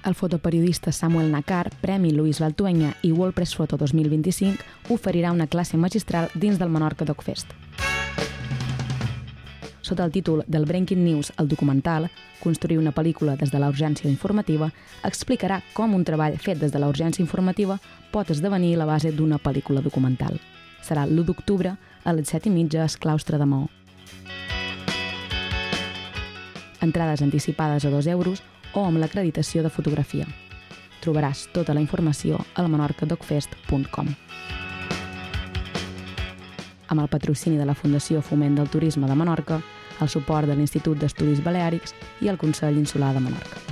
El fotoperiodista Samuel Nakar, Premi Luis Valtuenya i WordPress Photo 2025 oferirà una classe magistral dins del Menorca DocFest. Sota el títol del Breaking News, el documental, construir una pel·lícula des de la urgència informativa, explicarà com un treball fet des de la urgència informativa pot esdevenir la base d'una pel·lícula documental. Serà l'1 d'octubre a les 7:30 al claustre de Maó. Entrades anticipades a 2 euros o amb l'acreditació de fotografia. Trobaràs tota la informació al menorcadocfest.com. Amb el patrocini de la Fundació Foment del Turisme de Menorca, el suport de l'Institut d'Estudis Baleàrics i el Consell Insular de Menorca.